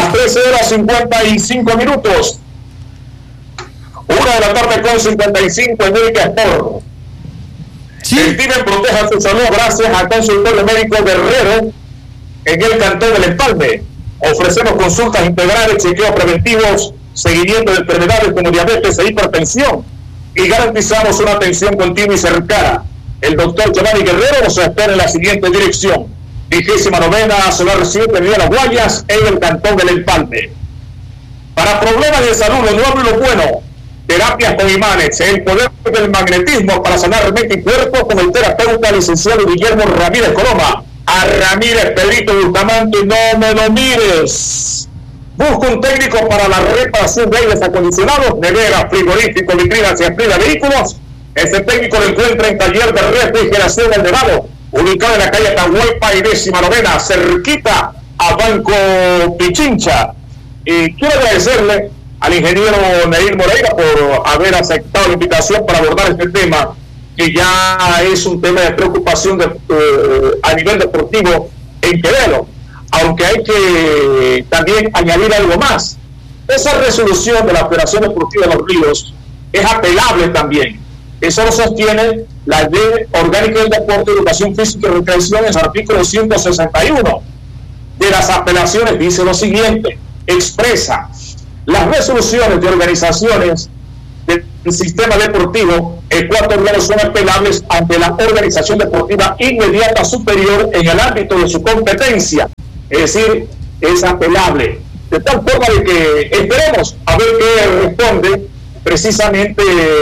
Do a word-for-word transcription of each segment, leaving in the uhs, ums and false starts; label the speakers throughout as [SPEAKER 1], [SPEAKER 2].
[SPEAKER 1] Las trece horas cincuenta y cinco minutos. Una de la tarde con cincuenta y cinco en Médica Sport. Sí. El Steven proteja su salud gracias al consultorio médico Guerrero en el Cantón del Empalme. Ofrecemos consultas integrales, chequeos preventivos, seguimiento de enfermedades como diabetes e hipertensión y garantizamos una atención continua y cercana. El doctor Giovanni Guerrero nos espera en la siguiente dirección: vigésima novena Solar siete de Las Guayas en el Cantón del Empalme. Para problemas de salud, lo nuevo y lo bueno, terapias con imanes, el poder del magnetismo para sanar mente y cuerpo con el terapeuta licenciado Guillermo Ramírez Coloma. A Ramírez Pedrito Bustamante, no me lo mires. Busca un técnico para la reparación de aires acondicionados, neveras, frigoríficos, vitrinas y amplias de vehículos. Este técnico lo encuentra en taller de refrigeración del Nevado, ubicado en la calle Atahualpa y décima novena, cerquita a Banco Pichincha. Y quiero agradecerle al ingeniero Neil Moreira por haber aceptado la invitación para abordar este tema, que ya es un tema de preocupación de, eh, a nivel deportivo en Quevedo, aunque hay que también añadir algo más. Esa resolución de la Federación Deportiva de los Ríos es apelable también. Eso lo sostiene la Ley Orgánica del Deporte, Educación Física y Recreación en su artículo ciento sesenta y uno. De las apelaciones dice lo siguiente: expresa las resoluciones de organizaciones del sistema deportivo ecuatoriano son apelables ante la organización deportiva inmediata superior en el ámbito de su competencia, es decir, es apelable, de tal forma de que esperemos a ver qué responde precisamente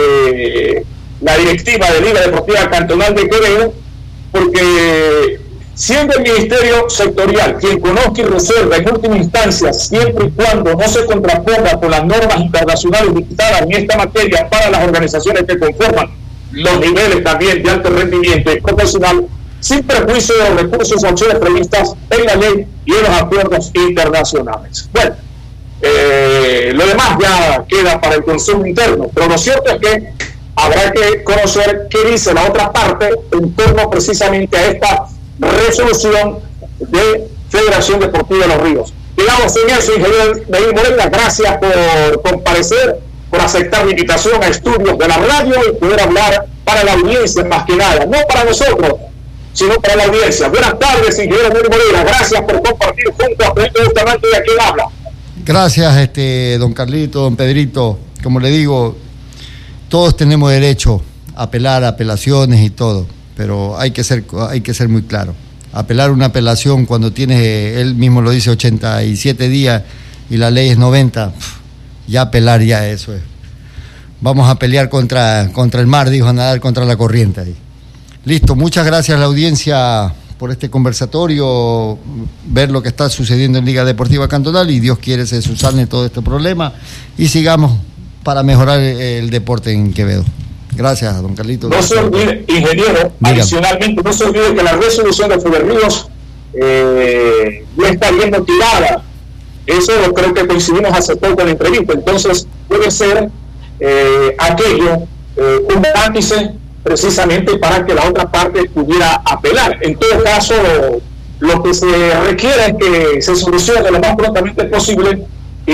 [SPEAKER 1] la directiva de Liga Deportiva Cantonal de Quevedo, porque siendo el Ministerio Sectorial quien conozca y resuelva en última instancia, siempre y cuando no se contraponga con las normas internacionales dictadas en esta materia para las organizaciones que conforman los niveles también de alto rendimiento y profesional, sin perjuicio de los recursos o acciones previstas en la ley y en los acuerdos internacionales. Bueno, eh, lo demás ya queda para el consumo interno, pero lo cierto es que habrá que conocer qué dice la otra parte en torno precisamente a esta resolución de Federación Deportiva de los Ríos. Digamos en eso, ingeniero Neil Moreira, gracias por comparecer, por aceptar mi invitación a estudios de la radio y poder hablar para la audiencia más que nada, no para nosotros, sino para la audiencia. Buenas tardes, ingeniero Neil Moreira, gracias por compartir junto a Pedrito Bustamante de quien habla.
[SPEAKER 2] Gracias, este, don Carlito, don Pedrito. Como le digo, todos tenemos derecho a apelar, a apelaciones y todo, pero hay que ser, hay que ser muy claro. Apelar una apelación cuando tiene, él mismo lo dice, ochenta y siete días y la ley es noventa, ya apelar ya eso es. Vamos a pelear contra, contra el mar, dijo, a nadar contra la corriente ahí. Listo, muchas gracias a la audiencia por este conversatorio, ver lo que está sucediendo en Liga Deportiva Cantonal y Dios quiere se subsane todo este problema y sigamos para mejorar el deporte en Quevedo. Gracias, don Carlito.
[SPEAKER 1] No se olvide, ingeniero, dígame. Adicionalmente, no se olvide que la resolución de Fuller Ríos eh, ya está bien motivada. Eso lo creo que coincidimos hace poco en la entrevista. Entonces, puede ser eh, aquello eh, un ápice precisamente para que la otra parte pudiera apelar. En todo caso, lo que se requiere es que se solucione lo más prontamente posible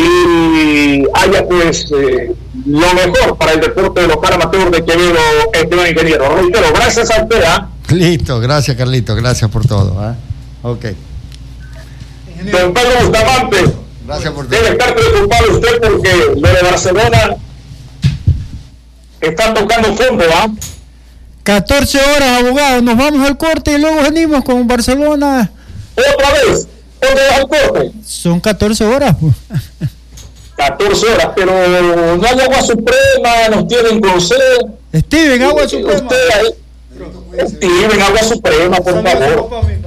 [SPEAKER 1] y haya pues eh, lo mejor para el deporte local amateur de Quevedo, estimado ingeniero. Reitero, gracias a usted. ¿eh?
[SPEAKER 2] Listo, gracias Carlito, gracias por todo. ¿eh? Ok.
[SPEAKER 1] Don Pedro Bustamante,
[SPEAKER 2] gracias por todo.
[SPEAKER 1] Debe estar preocupado usted porque lo de Barcelona está tocando fondo, ¿ah? ¿eh?
[SPEAKER 3] catorce horas, abogado, nos vamos al corte y luego venimos con Barcelona.
[SPEAKER 1] ¿Otra vez? ¿Dónde vas al corte?
[SPEAKER 3] Son catorce horas.
[SPEAKER 1] catorce horas, pero no hay agua suprema, nos tienen con sed.
[SPEAKER 3] Steven, agua suprema.
[SPEAKER 1] Usted ahí, Steven, agua suprema, por favor.